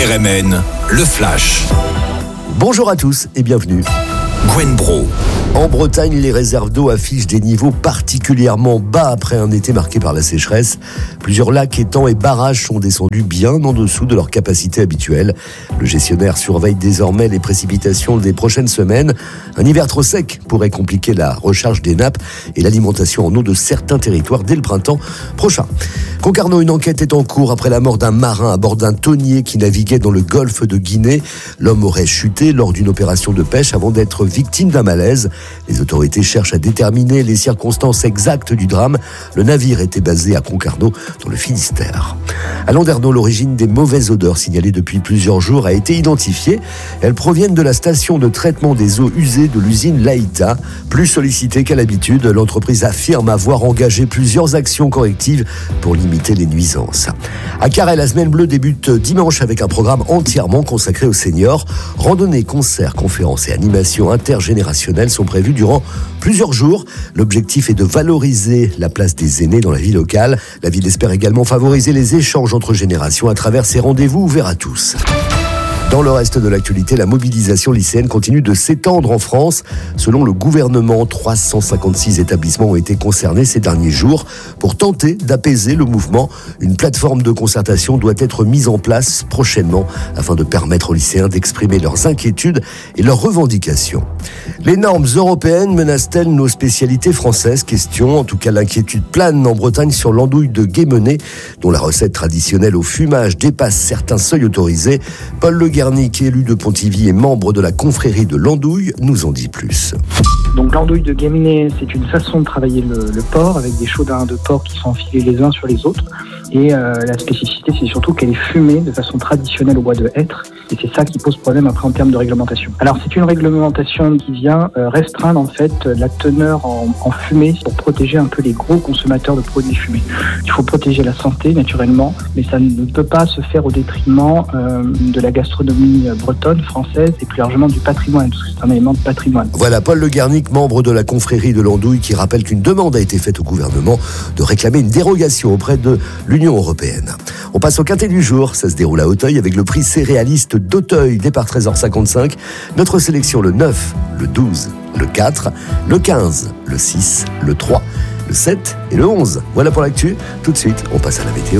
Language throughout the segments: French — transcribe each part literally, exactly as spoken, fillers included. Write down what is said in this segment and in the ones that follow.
R M N, le Flash. Bonjour à tous et bienvenue. Gwen Bro. En Bretagne, les réserves d'eau affichent des niveaux particulièrement bas après un été marqué par la sécheresse. Plusieurs lacs, étangs et barrages sont descendus bien en dessous de leur capacité habituelle. Le gestionnaire surveille désormais les précipitations des prochaines semaines. Un hiver trop sec pourrait compliquer la recharge des nappes et l'alimentation en eau de certains territoires dès le printemps prochain. Concarneau, une enquête est en cours après la mort d'un marin à bord d'un tonnier qui naviguait dans le golfe de Guinée. L'homme aurait chuté lors d'une opération de pêche avant d'être victime d'un malaise. Les autorités cherchent à déterminer les circonstances exactes du drame. Le navire était basé à Concarneau, dans le Finistère. À Landerneau, l'origine des mauvaises odeurs signalées depuis plusieurs jours a été identifiée. Elles proviennent de la station de traitement des eaux usées de l'usine Laïta. Plus sollicitée qu'à l'habitude, l'entreprise affirme avoir engagé plusieurs actions correctives pour limiter les nuisances. À Carhaix, la semaine bleue débute dimanche avec un programme entièrement consacré aux seniors. Randonnées, concerts, conférences et animations intergénérationnelles sont prévues durant plusieurs jours. L'objectif est de valoriser la place des aînés dans la vie locale. La ville espère également favoriser les échanges entre générations à travers ces rendez-vous ouverts à tous. Dans le reste de l'actualité, la mobilisation lycéenne continue de s'étendre en France. Selon le gouvernement, trois cent cinquante-six établissements ont été concernés ces derniers jours. Pour tenter d'apaiser le mouvement, une plateforme de concertation doit être mise en place prochainement afin de permettre aux lycéens d'exprimer leurs inquiétudes et leurs revendications. Les normes européennes menacent-elles nos spécialités françaises ? Question. En tout cas, l'inquiétude plane en Bretagne sur l'andouille de Guémené, dont la recette traditionnelle au fumage dépasse certains seuils autorisés. Paul Le Garnic, élu de Pontivy et membre de la confrérie de l'andouille, nous en dit plus. Donc l'andouille de Guémené, c'est une façon de travailler le, le porc avec des chaudins de porc qui sont enfilés les uns sur les autres. Et euh, la spécificité, c'est surtout qu'elle est fumée de façon traditionnelle au bois de hêtre. Et c'est ça qui pose problème après en termes de réglementation. Alors c'est une réglementation qui vient euh, restreindre en fait la teneur en, en fumée pour protéger un peu les gros consommateurs de produits fumés. Il faut protéger la santé naturellement, mais ça ne peut pas se faire au détriment euh, de la gastronomie bretonne, française et plus largement du patrimoine, parce que c'est un élément de patrimoine. Voilà Paul Le Garnic, membre de la confrérie de l'andouille, qui rappelle qu'une demande a été faite au gouvernement de réclamer une dérogation auprès de l'Union européenne. On passe au quintet du jour, ça se déroule à Auteuil avec le prix céréaliste d'Auteuil, départ treize heures cinquante-cinq. Notre sélection le neuf, le douze, le quatre, le quinze, le six, le trois, le sept et le onze. Voilà pour l'actu. Tout de suite, on passe à la météo.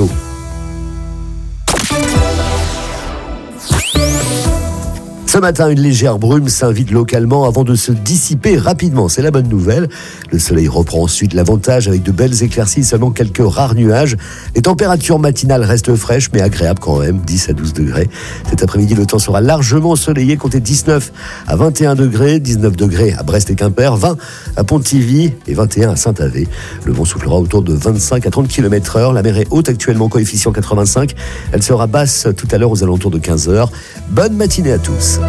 Ce matin, une légère brume s'invite localement avant de se dissiper rapidement. C'est la bonne nouvelle. Le soleil reprend ensuite l'avantage avec de belles éclaircies, seulement quelques rares nuages. Les températures matinales restent fraîches mais agréables quand même, dix à douze degrés. Cet après-midi, le temps sera largement ensoleillé, comptez dix-neuf à vingt et un degrés, dix-neuf degrés à Brest et Quimper, vingt à Pontivy et vingt et un à Saint-Avé. Le vent soufflera autour de vingt-cinq à trente kilomètres heure. La mer est haute actuellement, coefficient quatre-vingt-cinq. Elle sera basse tout à l'heure aux alentours de quinze heures. Bonne matinée à tous.